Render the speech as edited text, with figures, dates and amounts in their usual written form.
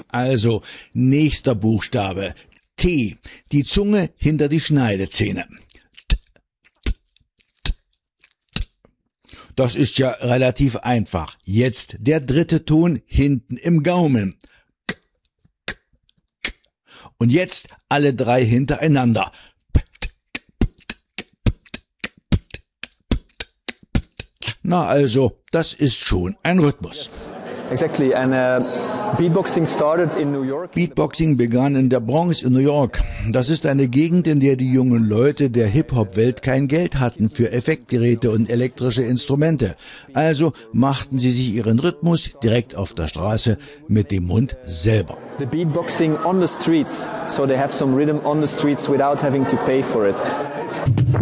Also, nächster Buchstabe. T. Die Zunge hinter die Schneidezähne. Das ist ja relativ einfach. Jetzt der dritte Ton hinten im Gaumen. Und jetzt alle drei hintereinander. Na also, das ist schon ein Rhythmus. Exactly, and Beatboxing started in New York. Beatboxing begann in der Bronx in New York. Das ist eine Gegend, in der die jungen Leute der Hip-Hop-Welt kein Geld hatten für Effektgeräte und elektrische Instrumente. Also machten sie sich ihren Rhythmus direkt auf der Straße mit dem Mund selber. The beatboxing on the streets, so they have some rhythm on the streets without having to pay for it.